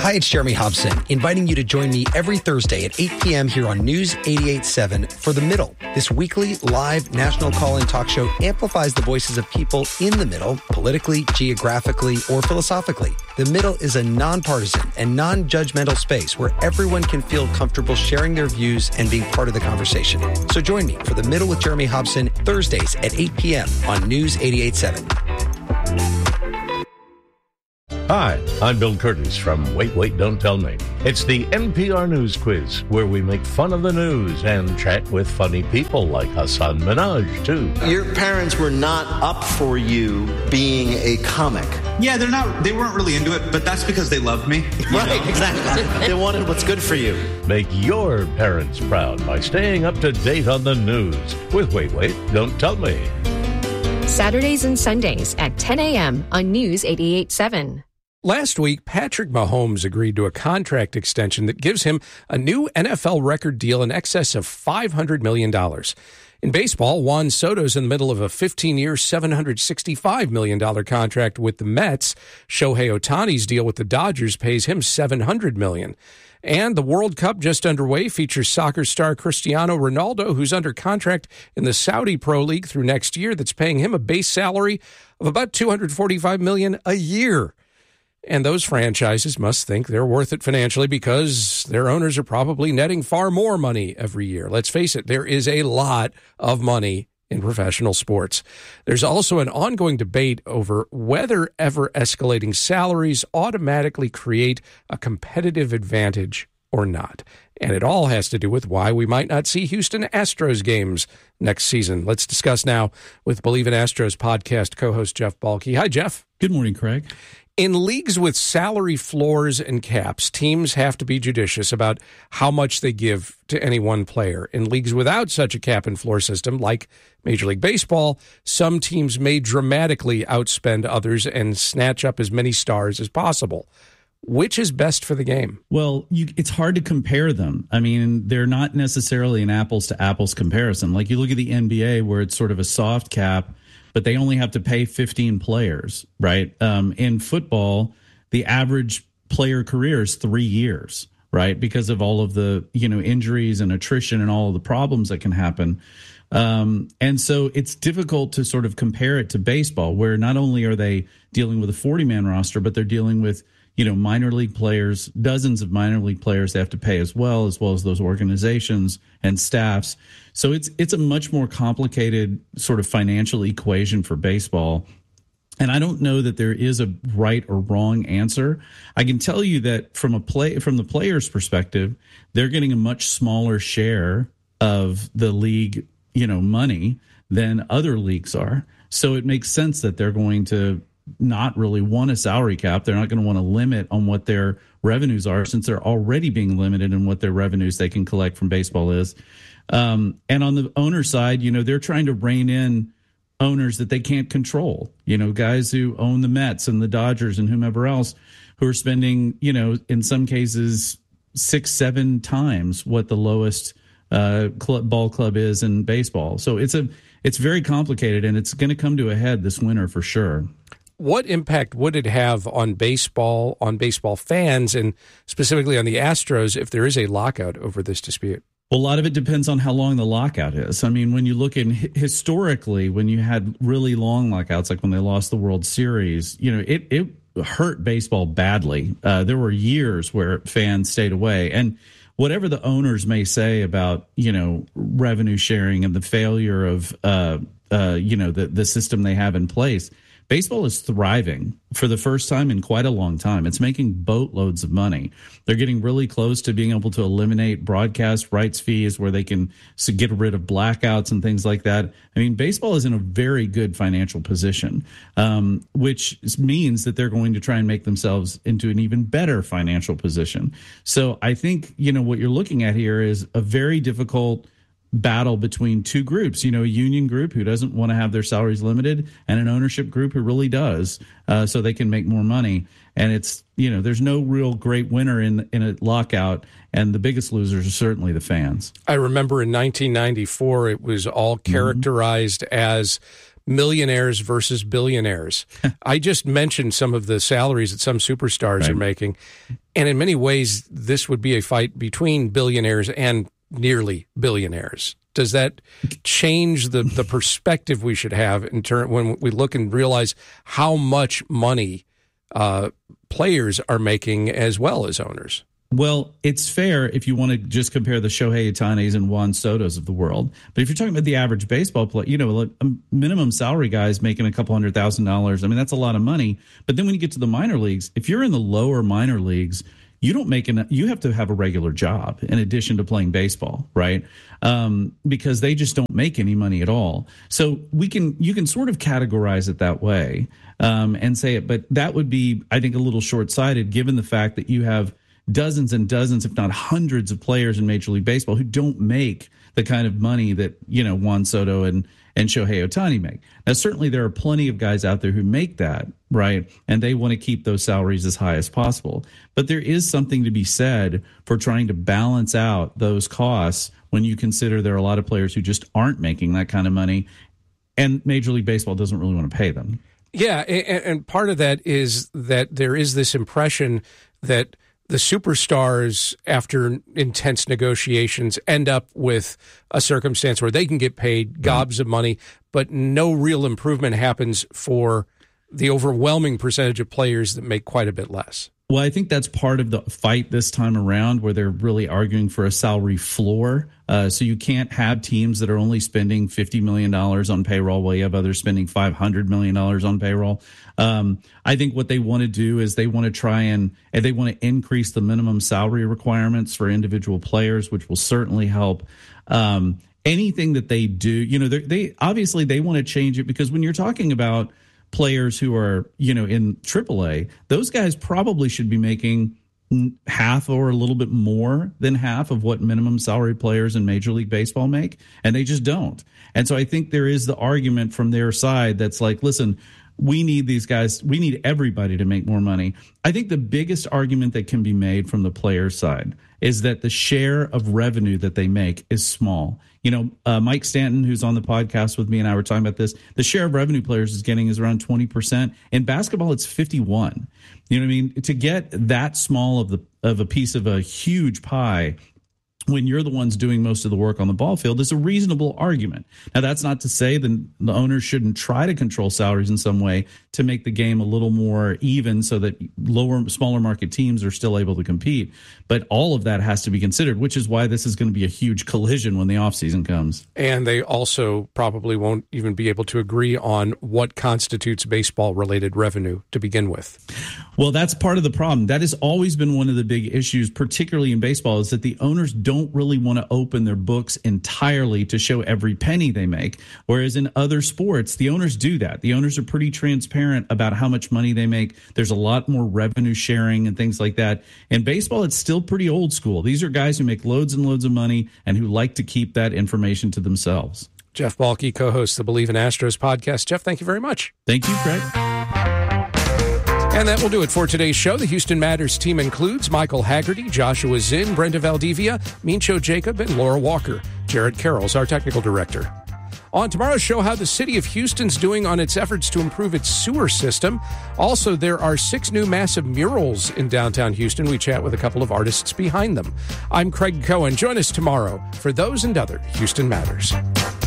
Hi, it's Jeremy Hobson, inviting you to join me every Thursday at 8 p.m. here on News 88.7 for The Middle. This weekly live national call-in talk show amplifies the voices of people in the middle, politically, geographically, or philosophically. The Middle is a nonpartisan and non-judgmental space where everyone can feel comfortable sharing their views and being part of the conversation. So join me for The Middle with Jeremy Hobson, Thursdays at 8 p.m. on News 88.7. Hi, I'm Bill Curtis from Wait, Don't Tell Me. It's the NPR News Quiz, where we make fun of the news and chat with funny people like Hasan Minhaj, too. Your parents were not up for you being a comic. Yeah, they weren't really into it, but that's because they loved me. Right, exactly. They wanted what's good for you. Make your parents proud by staying up to date on the news with Wait, Don't Tell Me. Saturdays and Sundays at 10 a.m. on News 88.7. Last week, Patrick Mahomes agreed to a contract extension that gives him a new NFL record deal in excess of $500 million. In baseball, Juan Soto's in the middle of a 15-year, $765 million contract with the Mets. Shohei Ohtani's deal with the Dodgers pays him $700 million. And the World Cup just underway features soccer star Cristiano Ronaldo, who's under contract in the Saudi Pro League through next year that's paying him a base salary of about $245 million a year. And those franchises must think they're worth it financially because their owners are probably netting far more money every year. Let's face it, there is a lot of money in professional sports. There's also an ongoing debate over whether ever-escalating salaries automatically create a competitive advantage or not. And it all has to do with why we might not see Houston Astros games next season. Let's discuss now with Believe in Astros podcast co-host Jeff Balke. Hi, Jeff. Good morning, Craig. In leagues with salary floors and caps, teams have to be judicious about how much they give to any one player. In leagues without such a cap and floor system, like Major League Baseball, some teams may dramatically outspend others and snatch up as many stars as possible. Which is best for the game? Well, it's hard to compare them. I mean, they're not necessarily an apples-to-apples comparison. Like you look at the NBA where it's sort of a soft cap, but they only have to pay 15 players, right? In football, the average player career is 3 years, right? Because of all of the, injuries and attrition and all of the problems that can happen. And so it's difficult to sort of compare it to baseball, where not only are they dealing with a 40-man roster, but they're dealing with, minor league players, dozens of minor league players they have to pay as well as those organizations and staffs. So it's a much more complicated sort of financial equation for baseball. And I don't know that there is a right or wrong answer. I can tell you that from the player's perspective, they're getting a much smaller share of the league, money than other leagues are. So it makes sense that they're going to not really want a salary cap. They're not going to want to limit on what their revenues are, since they're already being limited in what their revenues they can collect from baseball is. And on the owner side, they're trying to rein in owners that they can't control, guys who own the Mets and the Dodgers and whomever else, who are spending, in some cases 6-7 times what the lowest ball club is in baseball. So it's very complicated, and it's going to come to a head this winter for sure. What impact would it have on baseball fans, and specifically on the Astros, if there is a lockout over this dispute? Well, a lot of it depends on how long the lockout is. I mean, when you look historically, when you had really long lockouts, like when they lost the World Series, it hurt baseball badly. There were years where fans stayed away. And whatever the owners may say about, revenue sharing and the failure of, the system they have in place, baseball is thriving for the first time in quite a long time. It's making boatloads of money. They're getting really close to being able to eliminate broadcast rights fees where they can get rid of blackouts and things like that. I mean, baseball is in a very good financial position, which means that they're going to try and make themselves into an even better financial position. So I think, what you're looking at here is a very difficult battle between two groups, a union group who doesn't want to have their salaries limited and an ownership group who really does, so they can make more money. And it's, there's no real great winner in a lockout, and the biggest losers are certainly the fans. I remember in 1994, it was all characterized as millionaires versus billionaires. I just mentioned some of the salaries that some superstars are making. And in many ways, this would be a fight between billionaires and nearly billionaires. Does that change the perspective we should have in turn when we look and realize how much money players are making as well as owners? Well, it's fair if you want to just compare the Shohei Ohtanis and Juan Sotos of the world. But if you're talking about the average baseball player, a minimum salary guy is making a couple $100,000. I mean, that's a lot of money. But then when you get to the minor leagues, if you're in the lower minor leagues, you don't make you have to have a regular job in addition to playing baseball, right? Because they just don't make any money at all. So you can sort of categorize it that way and say it, but that would be, I think, a little short-sighted given the fact that you have dozens and dozens, if not hundreds, of players in Major League Baseball who don't make the kind of money that Juan Soto and Shohei Ohtani make. Now, certainly there are plenty of guys out there who make that, right? And they want to keep those salaries as high as possible. But there is something to be said for trying to balance out those costs when you consider there are a lot of players who just aren't making that kind of money, and Major League Baseball doesn't really want to pay them. Yeah, and part of that is that there is this impression that the superstars, after intense negotiations, end up with a circumstance where they can get paid gobs of money, but no real improvement happens for the overwhelming percentage of players that make quite a bit less. Well, I think that's part of the fight this time around, where they're really arguing for a salary floor. So you can't have teams that are only spending $50 million on payroll while you have others spending $500 million on payroll. I think what they want to do is they want to try and they want to increase the minimum salary requirements for individual players, which will certainly help. Anything that they do, they obviously they want to change it, because when you're talking about players who are, in AAA, those guys probably should be making half or a little bit more than half of what minimum salary players in Major League Baseball make, and they just don't. And so I think there is the argument from their side that's like, listen, we need these guys, we need everybody to make more money. I think the biggest argument that can be made from the players' side is that the share of revenue that they make is small. Mike Stanton, who's on the podcast with me, and I were talking about this, the share of revenue players is getting is around 20%. In basketball, it's 51. You know what I mean? To get that small of a piece of a huge pie when you're the ones doing most of the work on the ball field is a reasonable argument. Now, that's not to say that the owners shouldn't try to control salaries in some way to make the game a little more even so that smaller market teams are still able to compete. But all of that has to be considered, which is why this is going to be a huge collision when the offseason comes. And they also probably won't even be able to agree on what constitutes baseball-related revenue to begin with. Well, that's part of the problem. That has always been one of the big issues, particularly in baseball, is that the owners don't really want to open their books entirely to show every penny they make. Whereas in other sports, the owners do that. The owners are pretty transparent about how much money they make. There's a lot more revenue sharing and things like that. In baseball, it's still pretty old school. These are guys who make loads and loads of money and who like to keep that information to themselves. Jeff Balke co-hosts the Believe in Astros podcast. Jeff, thank you very much. Thank you, Craig. And that will do it for today's show. The Houston Matters team includes Michael Haggerty, Joshua Zinn, Brenda Valdivia, Mincho Jacob, and Laura Walker. Jared Carroll's our technical director. On tomorrow's show, how the city of Houston's doing on its efforts to improve its sewer system. Also, there are 6 new massive murals in downtown Houston. We chat with a couple of artists behind them. I'm Craig Cohen. Join us tomorrow for those and other Houston Matters.